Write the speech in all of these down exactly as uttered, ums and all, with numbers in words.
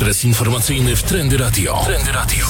Ekspres informacyjny w Trendy Radio. Trendy Radio.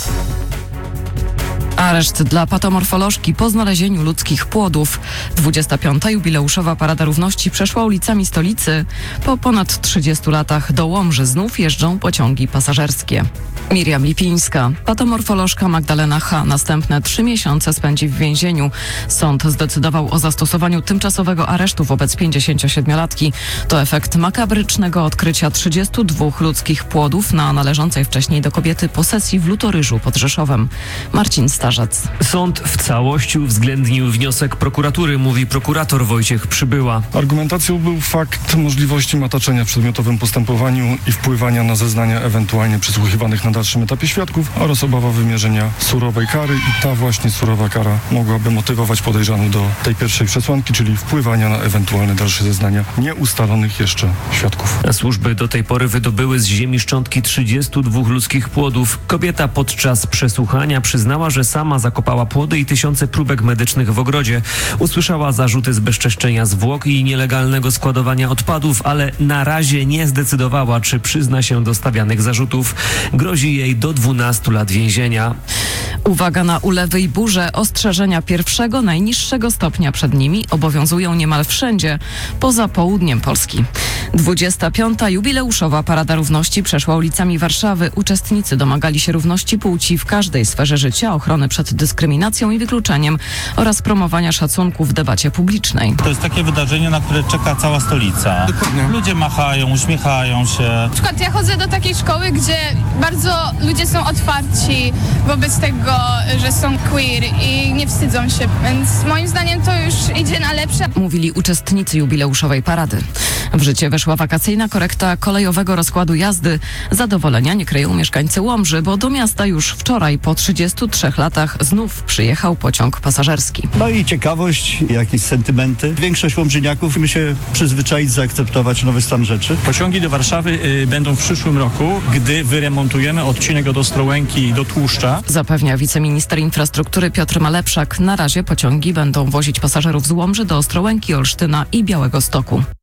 Areszt dla patomorfolożki po znalezieniu ludzkich płodów. dwudziesta piąta jubileuszowa Parada Równości przeszła ulicami stolicy. Po ponad trzydziestu latach do Łomży znów jeżdżą pociągi pasażerskie. Miriam Lipińska. Patomorfolożka Magdalena H. następne trzy miesiące spędzi w więzieniu. Sąd zdecydował o zastosowaniu tymczasowego aresztu wobec pięćdziesięciosiedmiolatki. To efekt makabrycznego odkrycia trzydziestu dwóch ludzkich płodów na należącej wcześniej do kobiety posesji w Lutoryżu pod Rzeszowem. Marcin Starzec. Sąd w całości uwzględnił wniosek prokuratury, mówi prokurator Wojciech Przybyła. Argumentacją był fakt możliwości mataczenia w przedmiotowym postępowaniu i wpływania na zeznania ewentualnie przesłuchiwanych na dalszym etapie świadków oraz obawa wymierzenia surowej kary i ta właśnie surowa kara mogłaby motywować podejrzaną do tej pierwszej przesłanki, czyli wpływania na ewentualne dalsze zeznania nieustalonych jeszcze świadków. Służby do tej pory wydobyły z ziemi szczątki trzydziestu dwóch ludzkich płodów. Kobieta podczas przesłuchania przyznała, że sama zakopała płody i tysiące próbek medycznych w ogrodzie. Usłyszała zarzuty zbezczeszczenia zwłok i nielegalnego składowania odpadów, ale na razie nie zdecydowała, czy przyzna się do stawianych zarzutów. Grozi jej do dwunastu lat więzienia. Uwaga na ulewy i burze. Ostrzeżenia pierwszego, najniższego stopnia przed nimi obowiązują niemal wszędzie, poza południem Polski. dwudziesta piąta jubileuszowa Parada Równości przeszła ulicami Warszawy. Uczestnicy domagali się równości płci w każdej sferze życia, ochrony przed dyskryminacją i wykluczeniem oraz promowania szacunku w debacie publicznej. To jest takie wydarzenie, na które czeka cała stolica. Dokładnie. Ludzie machają, uśmiechają się. Na przykład ja chodzę do takiej szkoły, gdzie bardzo ludzie są otwarci wobec tego, że są queer i nie wstydzą się, więc moim zdaniem to już idzie na lepsze. Mówili uczestnicy jubileuszowej parady. W życie weszła wakacyjna korekta kolejowego rozkładu jazdy. Zadowolenia nie kryją mieszkańcy Łomży, bo do miasta już wczoraj po trzydziestu trzech latach znów przyjechał pociąg pasażerski. No i ciekawość, jakieś sentymenty. Większość łomżyniaków musimy się przyzwyczaić, zaakceptować nowy stan rzeczy. Pociągi do Warszawy y, będą w przyszłym roku, gdy wyremontujemy odcinek od Ostrołęki do Tłuszcza. Zapewnia wiceminister infrastruktury Piotr Malepszak. Na razie pociągi będą wozić pasażerów z Łomży do Ostrołęki, Olsztyna i Białegostoku.